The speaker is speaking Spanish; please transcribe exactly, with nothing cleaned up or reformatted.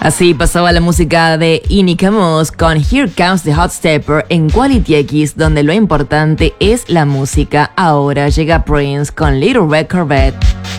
Así pasaba la música de Inika Moss con Here Comes the Hot Stepper en Quality X, donde lo importante es la música. Ahora llega Prince con Little Red Corvette.